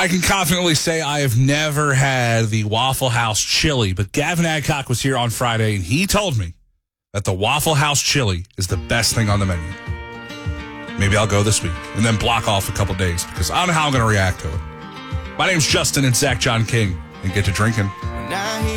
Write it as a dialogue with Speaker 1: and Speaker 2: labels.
Speaker 1: I can confidently say I have never had the Waffle House chili, but Gavin Adcock was here on Friday, and he told me that the Waffle House chili is the best thing on the menu. Maybe I'll go this week and then block off a couple days because I don't know how I'm going to react to it. My name's Justin and Zach John King, and get to drinking.